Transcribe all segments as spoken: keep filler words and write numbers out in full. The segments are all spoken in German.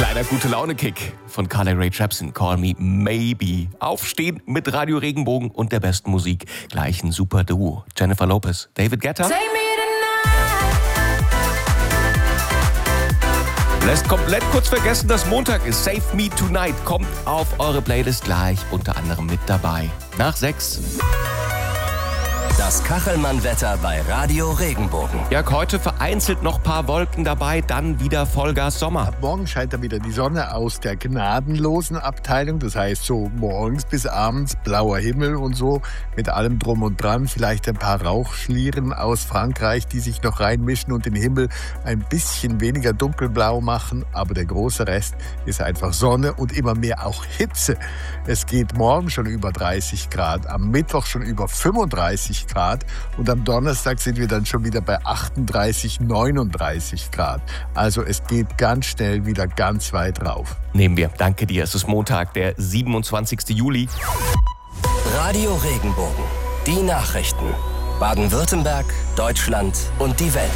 Kleiner Gute-Laune-Kick von Carly Rae Jepsen, Call Me Maybe. Aufstehen mit Radio Regenbogen und der besten Musik. Gleich ein super Duo. Jennifer Lopez, David Guetta. Lässt komplett kurz vergessen, dass Montag ist. Save Me Tonight kommt auf eure Playlist gleich unter anderem mit dabei. Nach sechs. Das Kachelmann-Wetter bei Radio Regenbogen. Ja, heute vereinzelt noch ein paar Wolken dabei, dann wieder Vollgas Sommer. Ab morgen scheint dann wieder die Sonne aus der gnadenlosen Abteilung. Das heißt, so morgens bis abends blauer Himmel und so mit allem drum und dran. Vielleicht ein paar Rauchschlieren aus Frankreich, die sich noch reinmischen und den Himmel ein bisschen weniger dunkelblau machen. Aber der große Rest ist einfach Sonne und immer mehr auch Hitze. Es geht morgen schon über dreißig Grad, am Mittwoch schon über fünfunddreißig Grad und am Donnerstag sind wir dann schon wieder bei achtunddreißig, neununddreißig Grad. Also es geht ganz schnell wieder ganz weit rauf. Nehmen wir. Danke dir. Es ist Montag, der siebenundzwanzigsten Juli. Radio Regenbogen. Die Nachrichten. Baden-Württemberg, Deutschland und die Welt.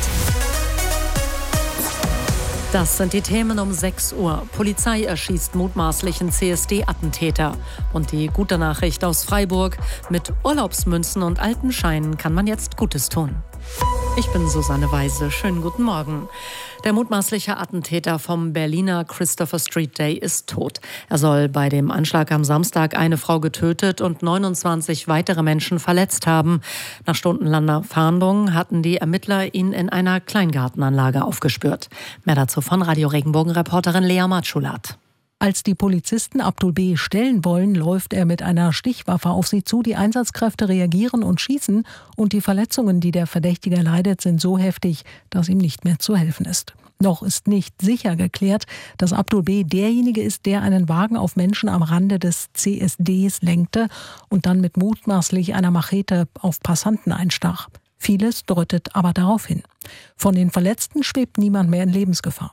Das sind die Themen um sechs Uhr. Polizei erschießt mutmaßlichen C S D-Attentäter. Und die gute Nachricht aus Freiburg: Mit Urlaubsmünzen und alten Scheinen kann man jetzt Gutes tun. Ich bin Susanne Weise. Schönen guten Morgen. Der mutmaßliche Attentäter vom Berliner Christopher Street Day ist tot. Er soll bei dem Anschlag am Samstag eine Frau getötet und neunundzwanzig weitere Menschen verletzt haben. Nach stundenlanger Fahndung hatten die Ermittler ihn in einer Kleingartenanlage aufgespürt. Mehr dazu von Radio Regenbogen-Reporterin Lea Matschulat. Als die Polizisten Abdul B. stellen wollen, läuft er mit einer Stichwaffe auf sie zu. Die Einsatzkräfte reagieren und schießen. Und die Verletzungen, die der Verdächtige leidet, sind so heftig, dass ihm nicht mehr zu helfen ist. Noch ist nicht sicher geklärt, dass Abdul B. derjenige ist, der einen Wagen auf Menschen am Rande des C S Ds lenkte und dann mit mutmaßlich einer Machete auf Passanten einstach. Vieles deutet aber darauf hin. Von den Verletzten schwebt niemand mehr in Lebensgefahr.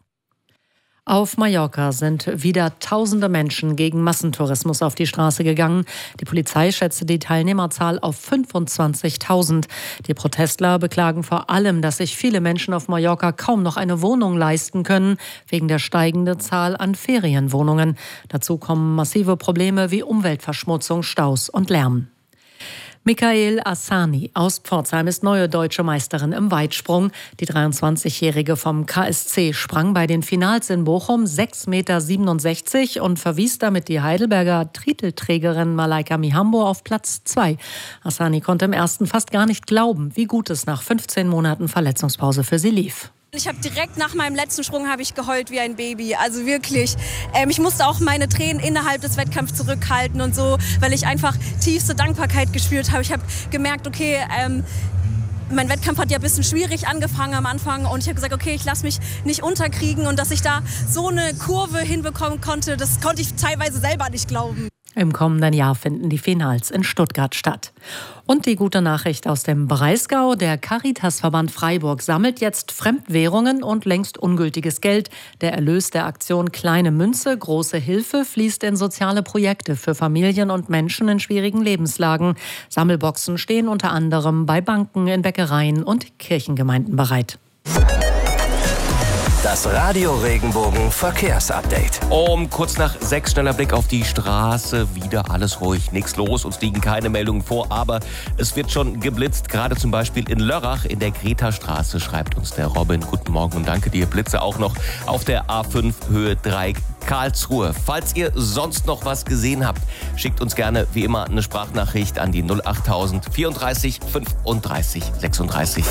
Auf Mallorca sind wieder tausende Menschen gegen Massentourismus auf die Straße gegangen. Die Polizei schätzte die Teilnehmerzahl auf fünfundzwanzigtausend. Die Protestler beklagen vor allem, dass sich viele Menschen auf Mallorca kaum noch eine Wohnung leisten können, wegen der steigenden Zahl an Ferienwohnungen. Dazu kommen massive Probleme wie Umweltverschmutzung, Staus und Lärm. Michael Assani aus Pforzheim ist neue deutsche Meisterin im Weitsprung. Die dreiundzwanzigjährige vom K S C sprang bei den Finals in Bochum sechs Komma siebenundsechzig Meter und verwies damit die Heidelberger Titelträgerin Malaika Mihambo auf Platz zwei. Assani konnte im ersten fast gar nicht glauben, wie gut es nach fünfzehn Monaten Verletzungspause für sie lief. Ich habe direkt nach meinem letzten Sprung habe ich geheult wie ein Baby, also wirklich. Ähm, ich musste auch meine Tränen innerhalb des Wettkampfs zurückhalten und so, weil ich einfach tiefste Dankbarkeit gespürt habe. Ich habe gemerkt, okay, ähm, mein Wettkampf hat ja ein bisschen schwierig angefangen am Anfang und ich habe gesagt, okay, ich lasse mich nicht unterkriegen und dass ich da so eine Kurve hinbekommen konnte, das konnte ich teilweise selber nicht glauben. Im kommenden Jahr finden die Finals in Stuttgart statt. Und die gute Nachricht aus dem Breisgau: Der Caritasverband Freiburg sammelt jetzt Fremdwährungen und längst ungültiges Geld. Der Erlös der Aktion Kleine Münze, große Hilfe fließt in soziale Projekte für Familien und Menschen in schwierigen Lebenslagen. Sammelboxen stehen unter anderem bei Banken, in Bäckereien und Kirchengemeinden bereit. Das Radio Regenbogen Verkehrsupdate. Um kurz nach sechs, schneller Blick auf die Straße. Wieder alles ruhig, nichts los. Uns liegen keine Meldungen vor, aber es wird schon geblitzt. Gerade zum Beispiel in Lörrach in der Greta-Straße, schreibt uns der Robin. Guten Morgen und danke dir. Blitze auch noch auf der A fünf Höhe drei Karlsruhe. Falls ihr sonst noch was gesehen habt, schickt uns gerne wie immer eine Sprachnachricht an die null achttausend vierunddreißig fünfunddreißig sechsunddreißig.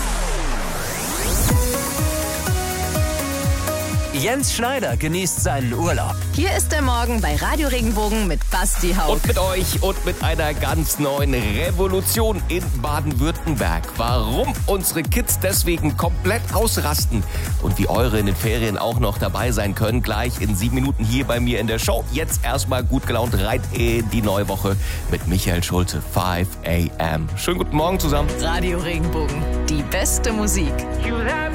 Jens Schneider genießt seinen Urlaub. Hier ist der Morgen bei Radio Regenbogen mit Basti Haug. Und mit euch und mit einer ganz neuen Revolution in Baden-Württemberg. Warum unsere Kids deswegen komplett ausrasten und wie eure in den Ferien auch noch dabei sein können, gleich in sieben Minuten hier bei mir in der Show. Jetzt erstmal gut gelaunt rein in die neue Woche mit Michael Schulte, fünf a m. Schönen guten Morgen zusammen. Radio Regenbogen, die beste Musik.